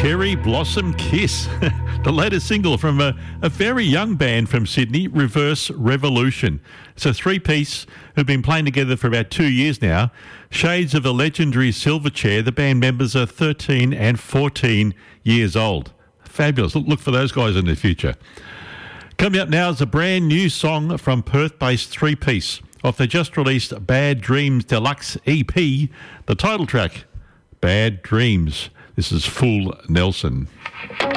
Cherry Blossom Kiss, the latest single from a very young band from Sydney, Reverse Revolution. It's a three-piece who've been playing together for about 2 years now. Shades of a legendary Silverchair. The band members are 13 and 14 years old. Fabulous. Look for those guys in the future. Coming up now is a brand new song from Perth-based three-piece off the just-released Bad Dreams Deluxe EP, the title track, Bad Dreams. This is Full Nelson.